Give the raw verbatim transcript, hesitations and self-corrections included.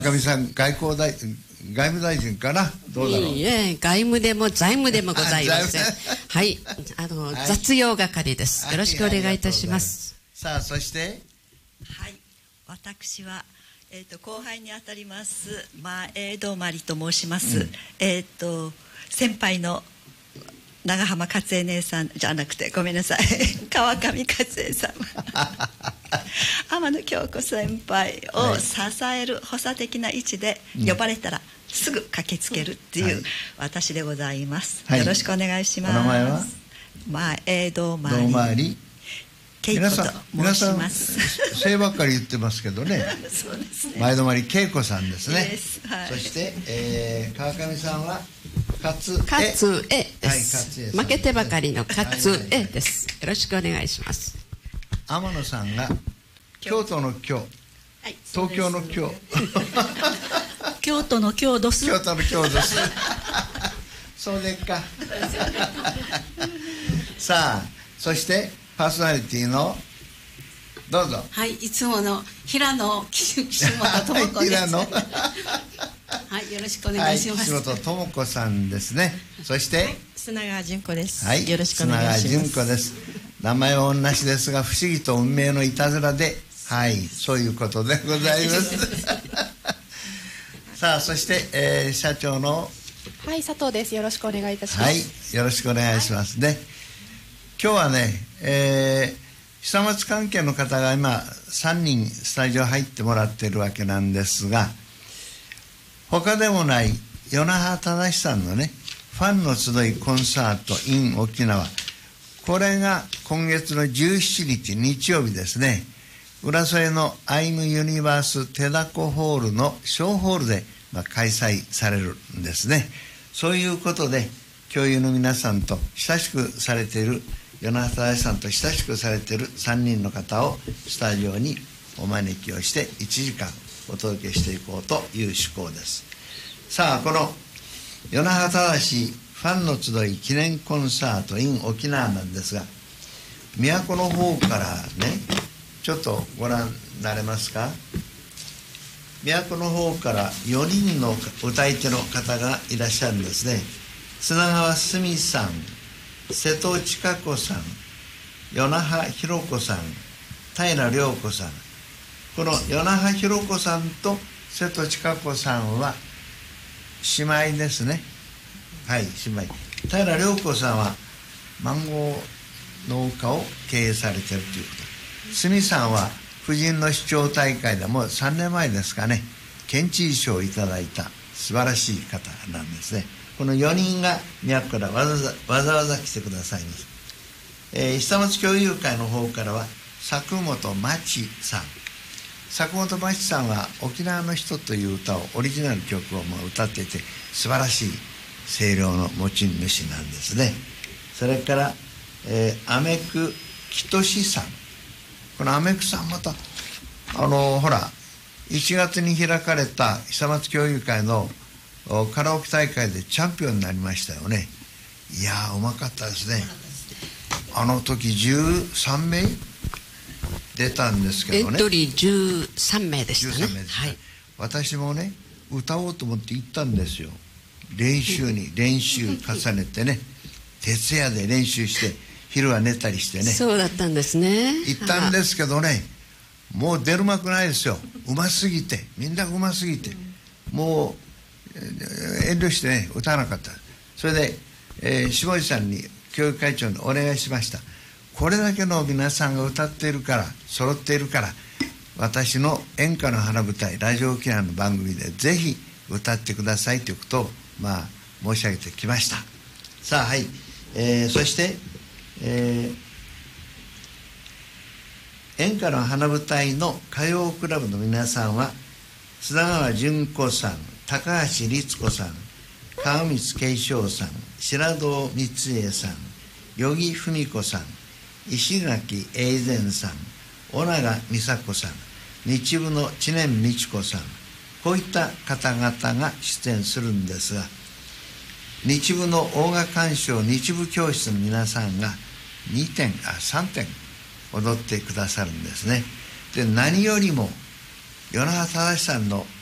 上さん、外交大外務大臣かな、どうだろう。 いいえ、外務でも財務でもございません。はい、あの、はい、雑用係です。よろしくお願いいたします。 さあ、そして。 はい、私は、えー、と後輩にあたります前戸まりと申します。うん、えっ、ー、と先輩の長浜勝恵姉さんじゃなくて、ごめんなさい、川上勝恵さん。天野京子先輩を支える補佐的な位置で呼ばれたらすぐ駆けつけるっていう、はい、私でございます、はい、よろしくお願いします。 お名前は前戸まり恵子と申します。 姓ばっかり言ってますけどね。 そうですね、 前泊恵子さんですね。 はい、 そして、えー、川上さんは勝恵勝恵です、はい、負けてばかりの勝恵です、よろしくお願いします。 天野さんが京都の京、はい、東京の京京都の京どす京都の京どすそうでっかさあ、そしてパーソナリティのどうぞ。 はい、いつもの平野岸本智子です。平野はい、よろしくお願いします。 はい、岸本智子さんですね。そして、はい、 砂川純子です。 はい、 よろしくお願いします。 砂川純子です。名前は同じですが、不思議と運命のいたずらで、はい、そういうことでございますさあ、そして、えー、社長のはい、佐藤です。よろしくお願いいたします。 はい、よろしくお願いしますね。はい、今日はね、えー、久松関係の方が今さんにんスタジオ入ってもらっているわけなんですが、他でもない与那覇忠さんのね、ファンの集いコンサート in 沖縄、これが今月のじゅうしちにち日曜日ですね、浦添のアイムユニバース手だこホールの小ホールで、まあ、開催されるんですね。そういうことで教友の皆さんと親しくされている、与那覇忠さんと親しくされているさんにんの方をスタジオにお招きをしていちじかんお届けしていこうという趣向です。さあ、この与那覇忠ファンの集い記念コンサート in 沖縄なんですが、都の方からね、ちょっとご覧になれますか。都の方からよにんの歌い手の方がいらっしゃるんですね。砂川すみさん、瀬戸千佳子さん、与那覇弘子さん、平良子さん。この与那覇弘子さんと瀬戸千佳子さんは姉妹ですね。はい、姉妹。平良子さんはマンゴー農家を経営されているということ。すみさんは婦人の市長大会でもさんねんまえですかね、県知事賞をいただいた素晴らしい方なんですね。このよにんが都からわざわざわざわざ来てくださいます。えー、久松共有会の方からは佐久本真知さん。佐久本真知さんは沖縄の人という歌をオリジナル曲をもう歌っていて素晴らしい声量の持ち主なんですね。それから、えー、アメクキトシさん。このアメクさんまたあのー、ほらいちがつに開かれた久松共有会のカラオケ大会でチャンピオンになりましたよね。いやー、うまかったですね。あの時じゅうさんめい出たんですけどね。 エントリーじゅうさんめいでしたね。じゅうさんめいでした。はい、私もね歌おうと思って行ったんですよ。練習に練習重ねてね、徹夜で練習して昼は寝たりしてね。 そうだったんですね。 行ったんですけどね、もう出るまくないですよ。うますぎて、みんなうますぎて、もう遠慮してね歌わなかった。それで、えー、下地さんに教育会長にお願いしました。これだけの皆さんが歌っているから、揃っているから、私の演歌の花舞台ラジオ沖縄の番組でぜひ歌ってくださいということをまあ申し上げてきました。さあ、はい、えー、そして、えー、演歌の花舞台の歌謡クラブの皆さんは砂川純子さん、高橋律子さん、川光慶章さん、白堂光恵さん、余木文子さん、石垣永善さん、尾長美佐子さん、日舞の知念美智子さん、こういった方々が出演するんですが、日舞の大賀鑑賞日舞教室の皆さんがにてんあさんてん踊ってくださるんですね。で、何よりも与那覇忠さんの